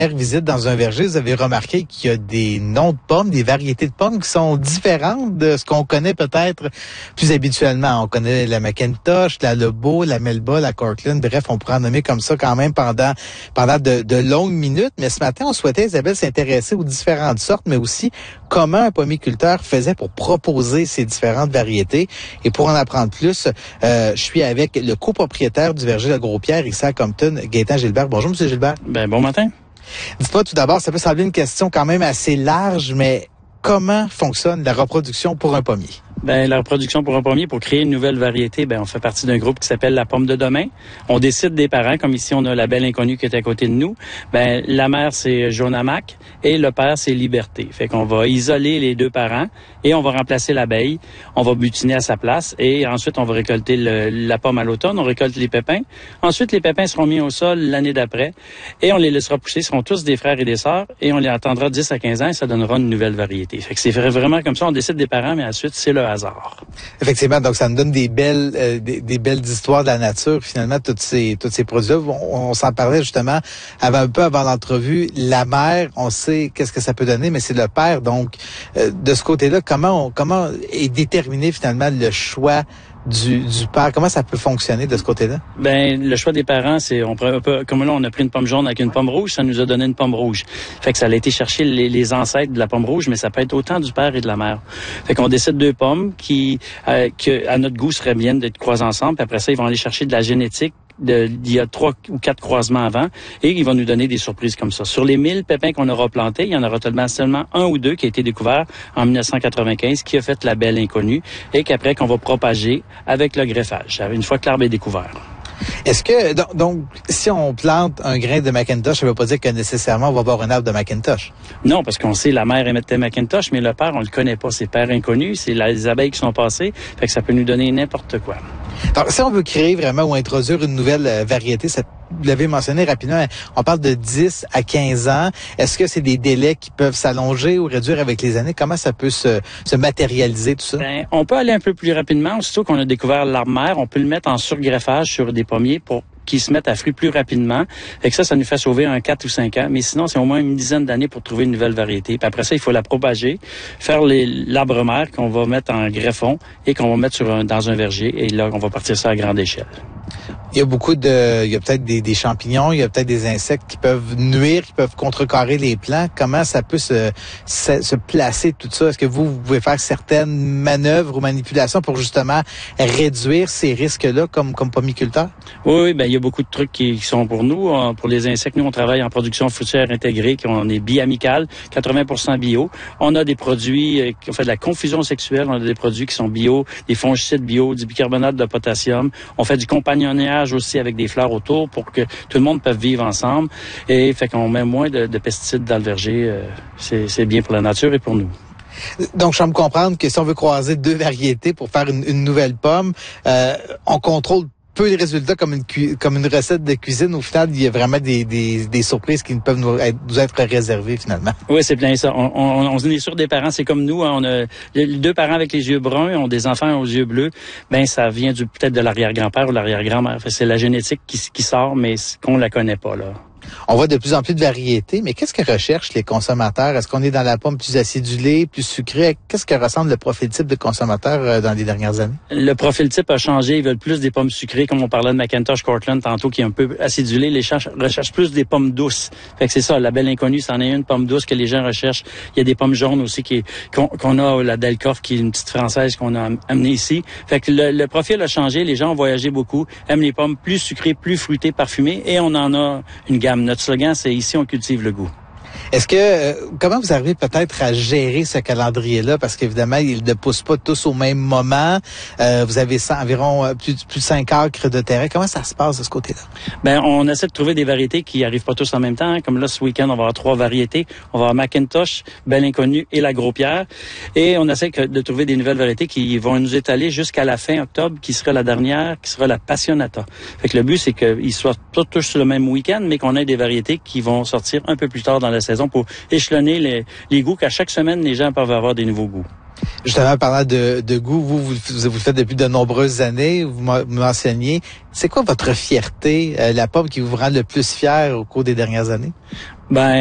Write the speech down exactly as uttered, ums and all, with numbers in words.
visite dans un verger, vous avez remarqué qu'il y a des noms de pommes, des variétés de pommes qui sont différentes de ce qu'on connaît peut-être plus habituellement. On connaît la Macintosh, la Lebeau, la Melba, la Cortland. Bref, on pourrait en nommer comme ça quand même pendant pendant de, de longues minutes. Mais ce matin, on souhaitait, Isabelle, s'intéresser aux différentes sortes, mais aussi comment un pommiculteur faisait pour proposer ces différentes variétés. Et pour en apprendre plus, euh, je suis avec le copropriétaire du verger La Gros-Pierre, ici à Compton, Gaétan Gilbert. Bonjour, Monsieur Gilbert. Ben, bon matin. Dites-moi tout d'abord, ça peut sembler une question quand même assez large, mais comment fonctionne la reproduction pour un pommier? Ben, la reproduction pour un pommier, pour créer une nouvelle variété, ben, on fait partie d'un groupe qui s'appelle la pomme de demain. On décide des parents, comme ici, on a la belle inconnue qui est à côté de nous. Ben, la mère, c'est Jonamac et le père, c'est Liberté. Fait qu'on va isoler les deux parents et on va remplacer l'abeille. On va butiner à sa place et ensuite, on va récolter le, la pomme à l'automne. On récolte les pépins. Ensuite, les pépins seront mis au sol l'année d'après et on les laissera pousser. Ils seront tous des frères et des sœurs et on les attendra dix à quinze ans et ça donnera une nouvelle variété. Fait que c'est vraiment comme ça. On décide des parents, mais ensuite, c'est le hasard. Effectivement, donc ça nous donne des belles euh, des, des belles histoires de la nature, finalement, toutes ces tous ces produits-là. On, on s'en parlait justement avant, un peu avant l'entrevue. La mère, on sait qu'est-ce que ça peut donner, mais c'est le père. Donc, euh, de ce côté-là, comment on, comment est déterminé finalement le choix du, du père? Comment ça peut fonctionner de ce côté-là? Ben, le choix des parents, c'est, on peut, comme là, on a pris une pomme jaune avec une pomme rouge, ça nous a donné une pomme rouge. Fait que ça a été chercher les, les ancêtres de la pomme rouge, mais ça peut être autant du père et de la mère. Fait qu'on décide deux pommes qui, euh, que, à notre goût, seraient bien d'être croisées ensemble. Puis après ça, ils vont aller chercher de la génétique. De, il y a trois ou quatre croisements avant et ils vont nous donner des surprises comme ça. Sur les mille pépins qu'on aura plantés, il y en aura seulement un ou deux qui a été découvert en dix-neuf cent quatre-vingt-quinze, qui a fait la belle inconnue et qu'après qu'on va propager avec le greffage, une fois que l'arbre est découvert. Est-ce que, donc, donc, si on plante un grain de Macintosh, ça ne veut pas dire que nécessairement on va avoir un arbre de Macintosh? Non, parce qu'on sait la mère émettait Macintosh, mais le père, on le connaît pas. C'est père inconnu, c'est les abeilles qui sont passées, fait que ça peut nous donner n'importe quoi. Donc, si on veut créer vraiment ou introduire une nouvelle euh, variété, ça, vous l'avez mentionné rapidement, on parle de dix à quinze ans. Est-ce que c'est des délais qui peuvent s'allonger ou réduire avec les années? Comment ça peut se, se matérialiser, tout ça? Ben, on peut aller un peu plus rapidement. Aussitôt qu'on a découvert l'arbre mère, on peut le mettre en surgreffage sur des pommiers pour qu'ils se mettent à fruits plus rapidement. Et que ça, ça nous fait sauver un quatre ou cinq ans. Mais sinon, c'est au moins une dizaine d'années pour trouver une nouvelle variété. Puis après ça, il faut la propager, faire les, l'arbre mère qu'on va mettre en greffon et qu'on va mettre sur un, dans un verger. Et là, on va partir ça à grande échelle. Il y a beaucoup de, il y a peut-être des, des champignons, il y a peut-être des insectes qui peuvent nuire, qui peuvent contrecarrer les plants. Comment ça peut se, se, se placer tout ça? Est-ce que vous, vous pouvez faire certaines manœuvres ou manipulations pour justement réduire ces risques-là comme, comme pommiculteur? Oui, oui, ben, il y a beaucoup de trucs qui, qui sont pour nous. Pour les insectes, nous, on travaille en production fruitière intégrée, on est bi-amical, quatre-vingts pour cent bio. On a des produits, qui ont fait de la confusion sexuelle, on a des produits qui sont bio, des fongicides bio, du bicarbonate de potassium. On fait du compagnonnage aussi avec des fleurs autour pour que tout le monde puisse vivre ensemble. Et fait qu'on met moins de, de pesticides dans le verger. Euh, c'est, c'est bien pour la nature et pour nous. Donc, je me comprendre que si on veut croiser deux variétés pour faire une, une nouvelle pomme, euh, on contrôle peu les résultats comme une cu- comme une recette de cuisine. Au final, il y a vraiment des, des, des surprises qui ne peuvent nous être, nous être réservées finalement. Oui, c'est bien ça. On, on, on est sûr des parents, c'est comme nous. Hein, on a les deux parents avec les yeux bruns, ont des enfants aux yeux bleus. Ben, ça vient du peut-être de l'arrière-grand-père ou l'arrière-grand-mère. C'est la génétique qui, qui sort, mais qu'on la connaît pas là. On voit de plus en plus de variétés, mais qu'est-ce que recherchent les consommateurs? Est-ce qu'on est dans la pomme plus acidulée, plus sucrée? Qu'est-ce que ressemble le profil type de consommateur dans les dernières années? Le profil type a changé. Ils veulent plus des pommes sucrées, comme on parlait de Macintosh Cortland tantôt, qui est un peu acidulée. Les gens recherchent plus des pommes douces. Fait que c'est ça, la belle inconnue, c'en est une pomme douce que les gens recherchent. Il y a des pommes jaunes aussi qui qu'on, qu'on a, la Delcoff, qui est une petite française qu'on a amenée ici. Fait que le, le profil a changé. Les gens ont voyagé beaucoup, aiment les pommes plus sucrées, plus fruitées, parfumées, et on en a une gamme. Notre slogan, c'est « Ici, on cultive le goût ». Est-ce que, euh, comment vous arrivez peut-être à gérer ce calendrier-là? Parce qu'évidemment, ils ne poussent pas tous au même moment. Euh, vous avez cent, environ euh, plus, plus de cinq acres de terrain. Comment ça se passe de ce côté-là? Ben, on essaie de trouver des variétés qui arrivent pas tous en même temps. Comme là, ce week-end, on va avoir trois variétés. On va avoir Macintosh, Belle Inconnue et la Gros-Pierre. Et on essaie de trouver des nouvelles variétés qui vont nous étaler jusqu'à la fin octobre, qui sera la dernière, qui sera la Passionata. Fait que le but, c'est qu'ils soient pas tous sur le même week-end, mais qu'on ait des variétés qui vont sortir un peu plus tard dans la saison pour échelonner les, les goûts, qu'à chaque semaine, les gens peuvent avoir des nouveaux goûts. Justement, parlant de, de goût, vous, vous, vous le faites depuis de nombreuses années, vous m'enseignez. C'est quoi votre fierté, euh, la pomme qui vous rend le plus fier au cours des dernières années? Ben